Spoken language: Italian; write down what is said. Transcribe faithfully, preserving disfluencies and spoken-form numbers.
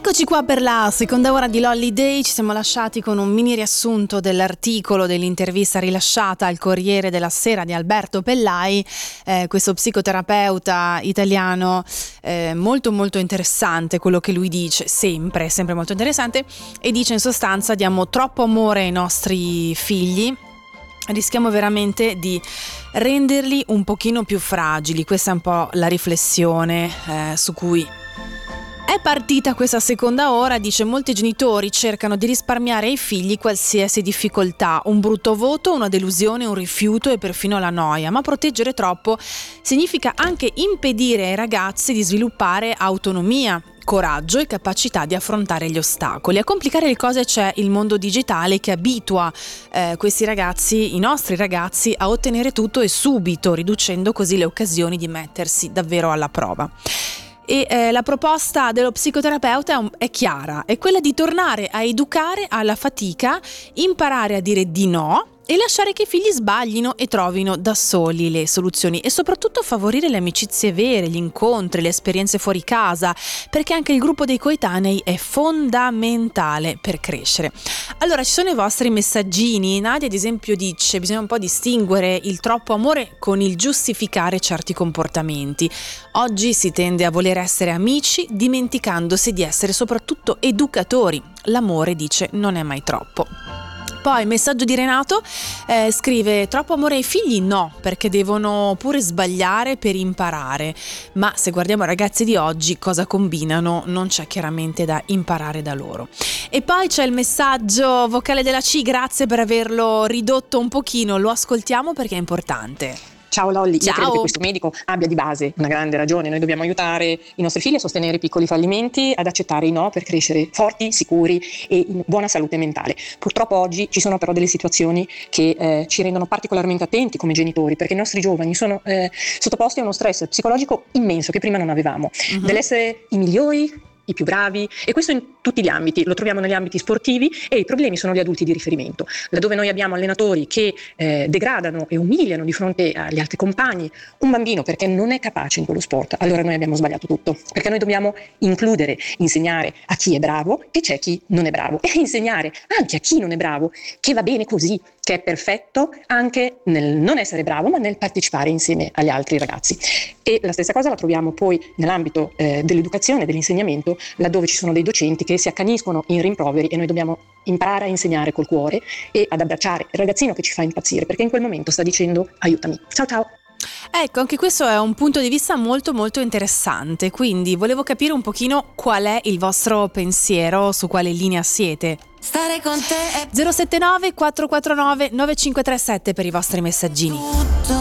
Eccoci qua per la seconda ora di Lolly Day. Ci siamo lasciati con un mini riassunto dell'articolo, dell'intervista rilasciata al Corriere della Sera di Alberto Pellai, eh, questo psicoterapeuta italiano, eh, molto molto interessante quello che lui dice, sempre, sempre molto interessante, e dice in sostanza: diamo troppo amore ai nostri figli, rischiamo veramente di renderli un pochino più fragili. Questa è un po' la riflessione eh, su cui è partita questa seconda ora. Dice: molti genitori cercano di risparmiare ai figli qualsiasi difficoltà, un brutto voto, una delusione, un rifiuto e perfino la noia, ma proteggere troppo significa anche impedire ai ragazzi di sviluppare autonomia, coraggio e capacità di affrontare gli ostacoli. A complicare le cose c'è il mondo digitale che abitua eh, questi ragazzi, i nostri ragazzi, a ottenere tutto e subito, riducendo così le occasioni di mettersi davvero alla prova. E eh, la proposta dello psicoterapeuta è, un, è chiara, è quella di tornare a educare alla fatica, imparare a dire di no e lasciare che i figli sbaglino e trovino da soli le soluzioni, e soprattutto favorire le amicizie vere, gli incontri, le esperienze fuori casa, perché anche il gruppo dei coetanei è fondamentale per crescere. Allora, ci sono i vostri messaggini. Nadia ad esempio dice: bisogna un po' distinguere il troppo amore con il giustificare certi comportamenti. Oggi si tende a voler essere amici dimenticandosi di essere soprattutto educatori. L'amore, dice, non è mai troppo. Poi messaggio di Renato, eh, scrive: troppo amore ai figli no, perché devono pure sbagliare per imparare, ma se guardiamo i ragazzi di oggi cosa combinano non c'è chiaramente da imparare da loro. E poi c'è il messaggio vocale della C, grazie per averlo ridotto un pochino, lo ascoltiamo perché è importante. Ciao Lolly, Ciao. Io credo che questo medico abbia di base una grande ragione. Noi dobbiamo aiutare i nostri figli a sostenere i piccoli fallimenti, ad accettare i no per crescere forti, sicuri e in buona salute mentale. Purtroppo oggi ci sono però delle situazioni che eh, ci rendono particolarmente attenti come genitori, perché i nostri giovani sono eh, sottoposti a uno stress psicologico immenso che prima non avevamo, uh-huh. dell'essere i migliori, i più bravi, e questo in tutti gli ambiti. Lo troviamo negli ambiti sportivi, e i problemi sono gli adulti di riferimento, laddove noi abbiamo allenatori che eh, degradano e umiliano di fronte agli altri compagni un bambino perché non è capace in quello sport. Allora noi abbiamo sbagliato tutto, perché noi dobbiamo includere, insegnare a chi è bravo che c'è chi non è bravo, e insegnare anche a chi non è bravo che va bene così, che è perfetto anche nel non essere bravo, ma nel partecipare insieme agli altri ragazzi. E la stessa cosa la troviamo poi nell'ambito eh, dell'educazione, dell'insegnamento, laddove ci sono dei docenti che si accaniscono in rimproveri, e noi dobbiamo imparare a insegnare col cuore e ad abbracciare il ragazzino che ci fa impazzire, perché in quel momento sta dicendo aiutami. Ciao ciao. Ecco, anche questo è un punto di vista molto molto interessante, quindi volevo capire un pochino qual è il vostro pensiero, su quale linea siete. Stare con te è zero sette nove quattro quattro nove nove cinque tre sette per i vostri messaggini. tutto